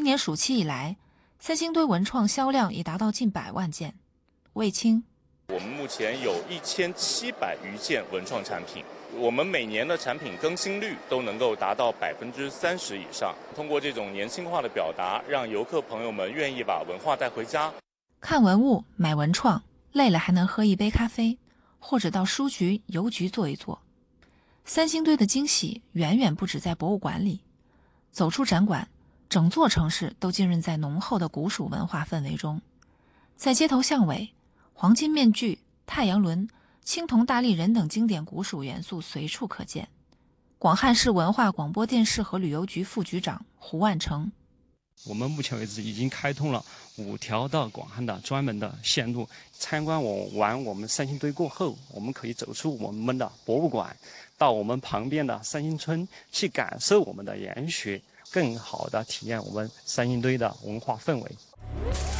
年暑期以来，三星堆文创销量已达到近100万件。卫青， 我们目前有1700余件文创产品，我们每年的产品更新率都能够达到30%以上。通过这种年轻化的表达，让游客朋友们愿意把文化带回家。 看文物，买文创，累了还能喝一杯咖啡，或者到书局、邮局坐一坐。三星堆的惊喜远远不止在博物馆里，走出展馆，整座城市都浸润在浓厚的古蜀文化氛围中。在街头巷尾，黄金面具、太阳轮、青铜大立人等经典古蜀元素随处可见。广汉市文化广播电视和旅游局副局长胡万成， 我们目前为止已经开通了5条到广汉的专门的线路。参观完我们三星堆过后，我们可以走出我们的博物馆，到我们旁边的三星村去感受我们的研学，更好的体验我们三星堆的文化氛围。